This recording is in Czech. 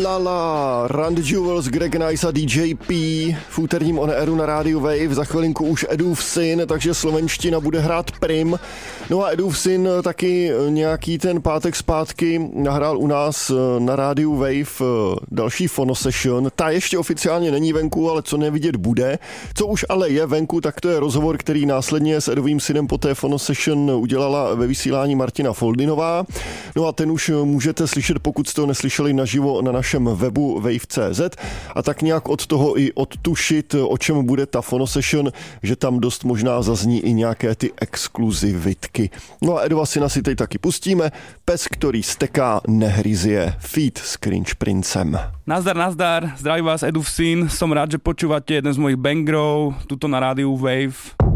la, Run the Jewels, Greg Nice a DJ P v úterním On Airu na rádiu Wave, za chvilinku už Edův syn, takže slovenština bude hrát prim. No a Edův syn taky nějaký ten pátek zpátky nahrál u nás na rádiu Wave další Phono Session. Ta ještě oficiálně není venku, ale co nevidět bude. Co už ale je venku, tak to je rozhovor, který následně s Edovým synem po té Phono Session udělala ve vysílání Martina Foldinová. No a ten už můžete slyšet, pokud jste ho neslyšeli naživo na našem webu wave.cz a tak nějak od toho i odtušit, o čem bude ta Phono Session, že tam dost možná zazní i nějaké ty exkluzivitky. No a Edova syna si teď taky pustíme. Pes, který steká, nehryzie. Feat s Cringe Princem. Nazdar, zdraví vás Edův syn. Som rád, že počúvate jeden z mojich bangrov tuto na rádiu Wave.